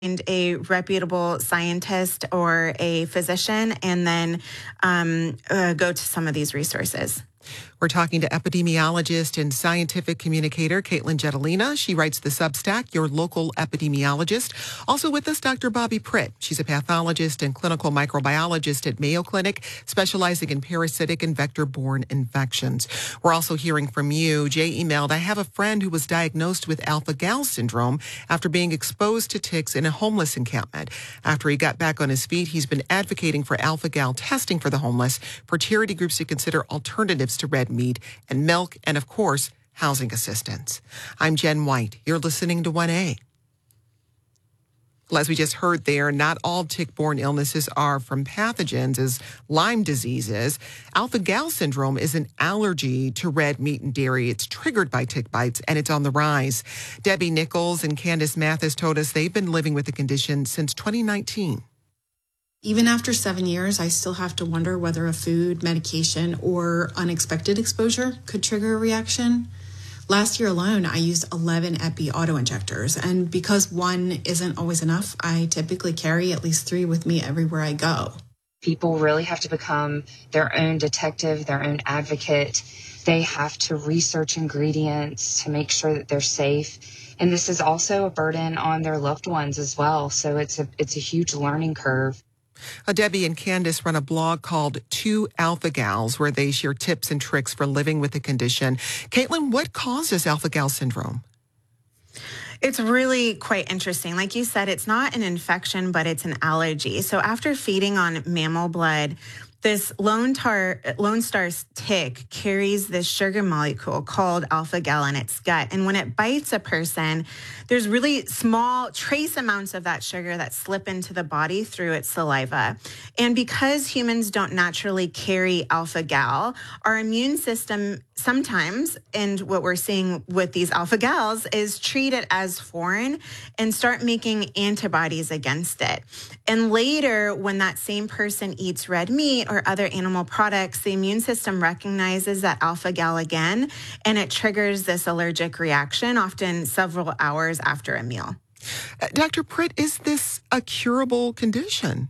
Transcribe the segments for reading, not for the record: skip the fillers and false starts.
a reputable scientist or a physician and then go to some of these resources. We're talking to epidemiologist and scientific communicator Caitlin Jetelina. She writes the Substack, Your Local Epidemiologist. Also with us, Dr. Bobby Pritt. She's a pathologist and clinical microbiologist at Mayo Clinic, specializing in parasitic and vector-borne infections. We're also hearing from you. Jay emailed, I have a friend who was diagnosed with alpha-gal syndrome after being exposed to ticks in a homeless encampment. After he got back on his feet, he's been advocating for alpha-gal testing for the homeless, for charity groups to consider alternatives to red meat and milk, and of course, housing assistance. I'm Jen White. You're listening to 1A. Well, as we just heard there, not all tick-borne illnesses are from pathogens, as Lyme disease is. Alpha-gal syndrome is an allergy to red meat and dairy. It's triggered by tick bites, and it's on the rise. Debbie Nichols and Candace Mathis told us they've been living with the condition since 2019. Even after 7 years, I still have to wonder whether a food, medication, or unexpected exposure could trigger a reaction. Last year alone, I used 11 epi auto-injectors, and because one isn't always enough, I typically carry at least 3 with me everywhere I go. People really have to become their own detective, their own advocate. They have to research ingredients to make sure that they're safe. And this is also a burden on their loved ones as well, so it's a huge learning curve. Debbie and Candace run a blog called Two Alpha Gals, where they share tips and tricks for living with the condition. Caitlin, what causes alpha-gal syndrome? It's really quite interesting. Like you said, it's not an infection, but it's an allergy. So after feeding on mammal blood, this Lone Star's tick carries this sugar molecule called alpha-gal in its gut. And when it bites a person, there's really small trace amounts of that sugar that slip into the body through its saliva. And because humans don't naturally carry alpha-gal, our immune system sometimes, and what we're seeing with these alpha-gals, is treat it as foreign and start making antibodies against it. And later, when that same person eats red meat or other animal products, the immune system recognizes that alpha-gal again, and it triggers this allergic reaction, often several hours after a meal. Dr. Pritt, is this a curable condition?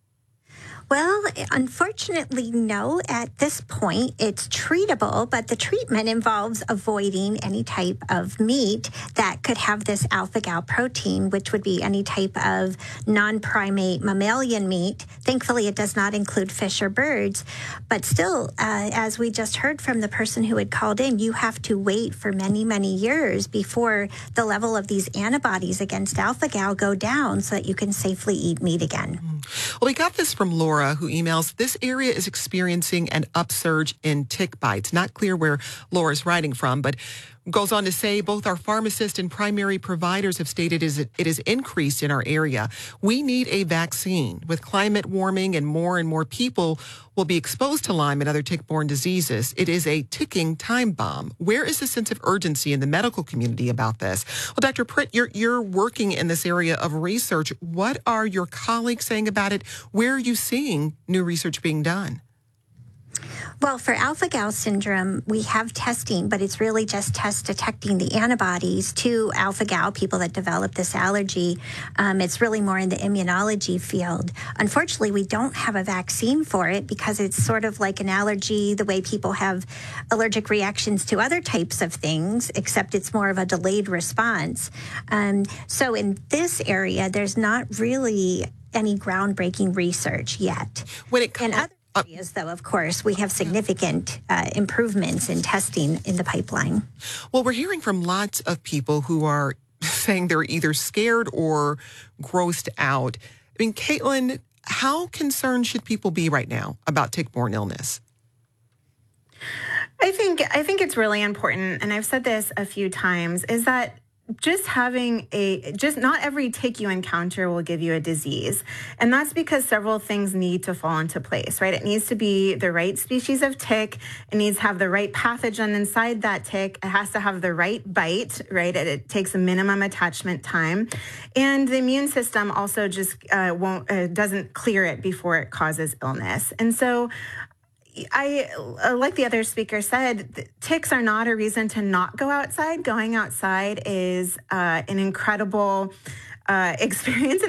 Well, unfortunately, no. At this point, it's treatable, but the treatment involves avoiding any type of meat that could have this alpha-gal protein, which would be any type of non-primate mammalian meat. Thankfully, it does not include fish or birds. But still, as we just heard from the person who had called in, you have to wait for many, many years before the level of these antibodies against alpha-gal go down so that you can safely eat meat again. Well, we got this from Laura, who emails, this area is experiencing an upsurge in tick bites. Not clear where Laura's writing from, but goes on to say both our pharmacists and primary providers have stated it is increased in our area. We need a vaccine. With climate warming and more people will be exposed to Lyme and other tick-borne diseases, it is a ticking time bomb. Where is the sense of urgency in the medical community about this? Well, Dr. Pritt, you're working in this area of research. What are your colleagues saying about it? Where are you seeing new research being done? Well, for alpha-gal syndrome, we have testing, but it's really just test detecting the antibodies to alpha-gal, people that develop this allergy. It's really more in the immunology field. Unfortunately, we don't have a vaccine for it because it's sort of like an allergy, the way people have allergic reactions to other types of things, except it's more of a delayed response. So in this area, there's not really any groundbreaking research yet. When it comes areas, though, of course, we have significant improvements in testing in the pipeline. Well, we're hearing from lots of people who are saying they're either scared or grossed out. I mean, Caitlin, how concerned should people be right now about tick-borne illness? I think it's really important, and I've said this a few times, is that just not every tick you encounter will give you a disease. And that's because several things need to fall into place, right? It needs to be the right species of tick. It needs to have the right pathogen inside that tick. It has to have the right bite, right? It takes a minimum attachment time. And the immune system also just doesn't clear it before it causes illness. And so I like the other speaker said, ticks are not a reason to not go outside. Going outside is an incredible experience.